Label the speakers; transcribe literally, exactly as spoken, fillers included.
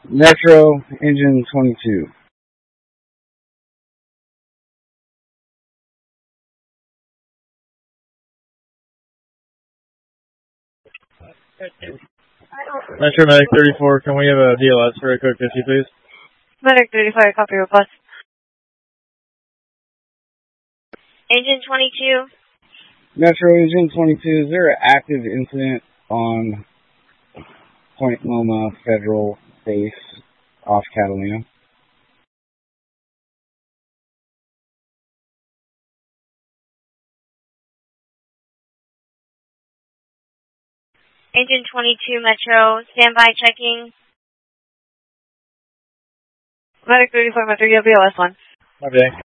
Speaker 1: Metro, engine twenty-two.
Speaker 2: Metro Medic thirty-four, can we have a D L S for a quick fifty, please?
Speaker 3: Medic thirty-five, copy request. Engine twenty-two.
Speaker 1: Metro, engine twenty-two, is there an active incident on Point Loma Federal Base off Catalina?
Speaker 3: Engine twenty-two, Metro, standby checking. Medic thirty-four, Metro, you have B L S one.
Speaker 2: Okay.